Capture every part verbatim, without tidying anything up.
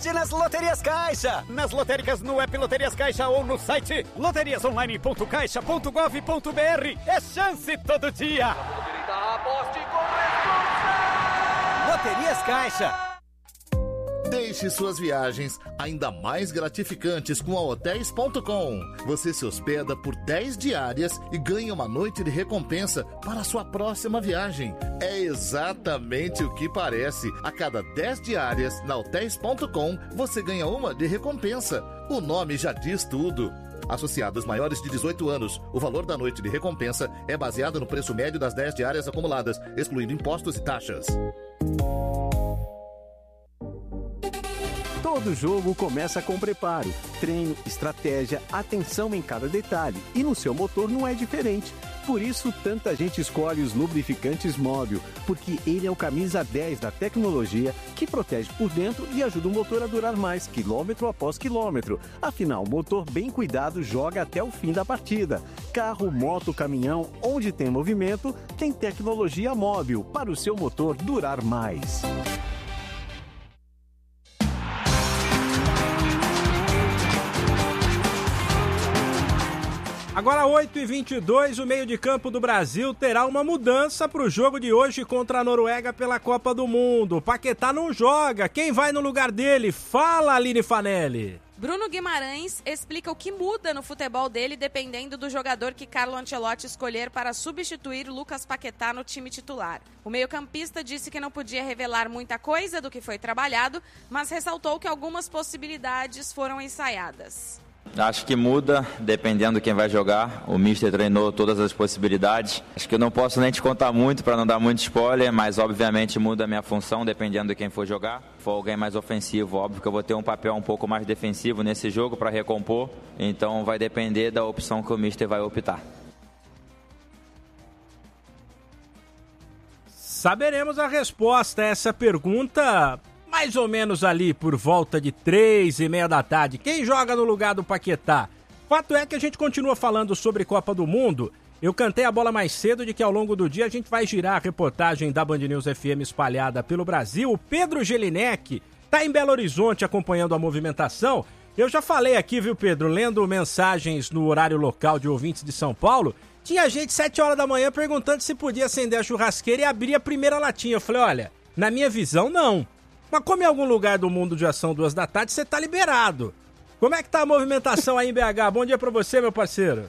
aposte nas Loterias Caixa. Nas lotéricas no app Loterias Caixa ou no site loterias online ponto caixa ponto gov ponto br. É chance todo dia. Aposte com Loterias Caixa. Deixe suas viagens ainda mais gratificantes com a hotéis ponto com. Você se hospeda por dez diárias e ganha uma noite de recompensa para a sua próxima viagem. É exatamente o que parece. A cada dez diárias na hotéis ponto com, você ganha uma de recompensa. O nome já diz tudo. Associados maiores de dezoito anos, o valor da noite de recompensa é baseado no preço médio das dez diárias acumuladas, excluindo impostos e taxas. Todo jogo começa com preparo, treino, estratégia, atenção em cada detalhe. E no seu motor não é diferente. Por isso, tanta gente escolhe os lubrificantes Móbil, porque ele é o camisa dez da tecnologia que protege por dentro e ajuda o motor a durar mais, quilômetro após quilômetro. Afinal, motor bem cuidado joga até o fim da partida. Carro, moto, caminhão, onde tem movimento, tem tecnologia Móbil para o seu motor durar mais. Agora oito e vinte e dois, o meio de campo do Brasil terá uma mudança para o jogo de hoje contra a Noruega pela Copa do Mundo. O Paquetá não joga, quem vai no lugar dele? Fala, Aline Fanelli. Bruno Guimarães explica o que muda no futebol dele dependendo do jogador que Carlo Ancelotti escolher para substituir Lucas Paquetá no time titular. O meio-campista disse que não podia revelar muita coisa do que foi trabalhado, mas ressaltou que algumas possibilidades foram ensaiadas. Acho que muda, dependendo de quem vai jogar. O Mister treinou todas as possibilidades. Acho que eu não posso nem te contar muito para não dar muito spoiler, mas obviamente muda a minha função dependendo de quem for jogar. Se for alguém mais ofensivo, óbvio que eu vou ter um papel um pouco mais defensivo nesse jogo para recompor. Então vai depender da opção que o Mister vai optar. Saberemos a resposta a essa pergunta mais ou menos ali por volta de três e meia da tarde. Quem joga no lugar do Paquetá? Fato é que a gente continua falando sobre Copa do Mundo. Eu cantei a bola mais cedo de que ao longo do dia a gente vai girar a reportagem da Band News F M espalhada pelo Brasil. O Pedro Gelinek está em Belo Horizonte acompanhando a movimentação. Eu já falei aqui, viu, Pedro, lendo mensagens no horário local de ouvintes de São Paulo. Tinha gente sete horas da manhã perguntando se podia acender a churrasqueira e abrir a primeira latinha. Eu falei, olha, na minha visão, não. Mas como em algum lugar do mundo já são duas da tarde, você tá liberado. Como é que tá a movimentação aí em B H? Bom dia pra você, meu parceiro.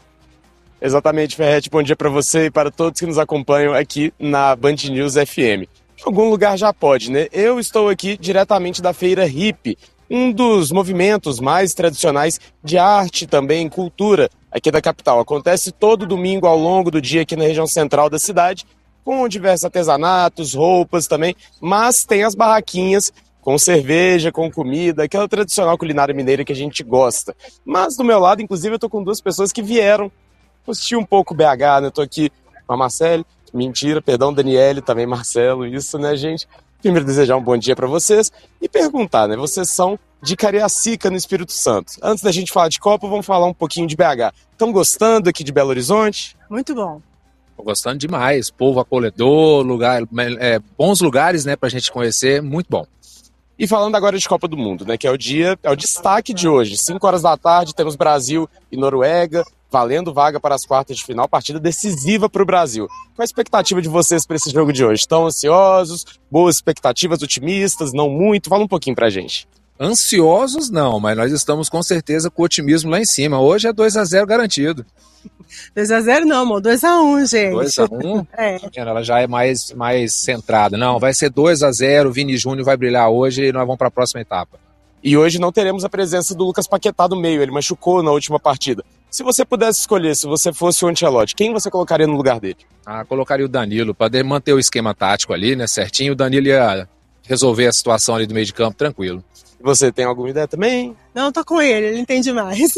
Exatamente, Ferretti. Bom dia pra você e para todos que nos acompanham aqui na Band News F M. Em algum lugar já pode, né? Eu estou aqui diretamente da Feira Hippie, um dos movimentos mais tradicionais de arte e também cultura aqui da capital. Acontece todo domingo ao longo do dia aqui na região central da cidade, com diversos artesanatos, roupas também, mas tem as barraquinhas com cerveja, com comida, aquela tradicional culinária mineira que a gente gosta. Mas do meu lado, inclusive, eu tô com duas pessoas que vieram assistir um pouco o B H, né? Eu tô aqui com a Marcele, mentira, perdão, Daniele, também Marcelo, isso, né, gente? Primeiro desejar um bom dia para vocês e perguntar, né? Vocês são de Cariacica, no Espírito Santo. Antes da gente falar de Copa, vamos falar um pouquinho de B H. Estão gostando aqui de Belo Horizonte? Muito bom. Tô gostando demais, povo acolhedor, lugar, é, bons lugares, né, pra gente conhecer, muito bom. E falando agora de Copa do Mundo, né, que é o dia, é o destaque de hoje, cinco horas da tarde, temos Brasil e Noruega, valendo vaga para as quartas de final, partida decisiva para o Brasil. Qual a expectativa de vocês para esse jogo de hoje? Estão ansiosos? Boas expectativas, otimistas? Não muito? Fala um pouquinho pra gente. Ansiosos não, mas nós estamos com certeza com otimismo lá em cima. Hoje é dois a zero garantido. dois a zero não, amor, dois a um, gente. dois a um? É. Ela já é mais, mais centrada. Não, vai ser dois a zero, o Vini Júnior vai brilhar hoje e nós vamos para a próxima etapa. E hoje não teremos a presença do Lucas Paquetá do meio, ele machucou na última partida. Se você pudesse escolher, se você fosse o Ancelotti, quem você colocaria no lugar dele? Ah, colocaria o Danilo, para manter o esquema tático ali, né, certinho. O Danilo ia resolver a situação ali do meio de campo tranquilo. Você tem alguma ideia também? Não, tô com ele, ele entende mais.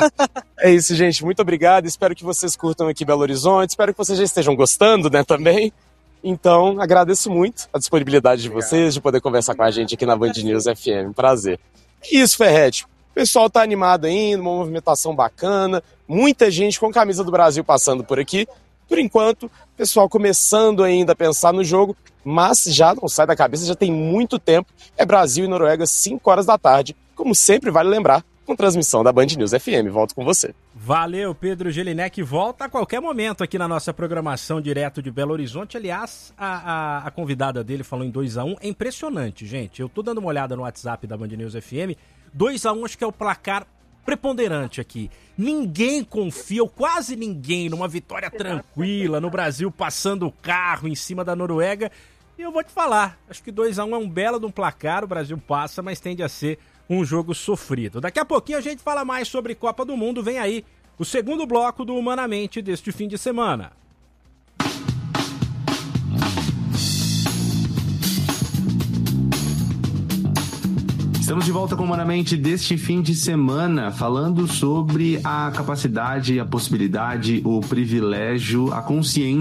É isso, gente. Muito obrigado. Espero que vocês curtam aqui Belo Horizonte. Espero que vocês já estejam gostando, né, também. Então, agradeço muito a disponibilidade de vocês, de poder conversar com a gente aqui na Band News F M. Prazer. Isso, Ferretti. O pessoal tá animado ainda, uma movimentação bacana. Muita gente com camisa do Brasil passando por aqui. Por enquanto, pessoal começando ainda a pensar no jogo, mas já não sai da cabeça, já tem muito tempo. É Brasil e Noruega, cinco horas da tarde. Como sempre, vale lembrar, com transmissão da Band News F M. Volto com você. Valeu, Pedro Gelinek. Volta a qualquer momento aqui na nossa programação direto de Belo Horizonte. Aliás, a, a, a convidada dele falou em dois a um. É impressionante, gente. Eu tô dando uma olhada no WhatsApp da Band News F M. dois a um acho que é o placar preponderante aqui. Ninguém confia, ou quase ninguém, numa vitória tranquila, no Brasil passando o carro em cima da Noruega. E eu vou te falar, acho que dois a um é um belo de um placar, o Brasil passa, mas tende a ser um jogo sofrido. Daqui a pouquinho a gente fala mais sobre Copa do Mundo, vem aí o segundo bloco do Humanamente deste fim de semana. Estamos de volta com Humanamente deste fim de semana, falando sobre a capacidade, a possibilidade, o privilégio, a consciência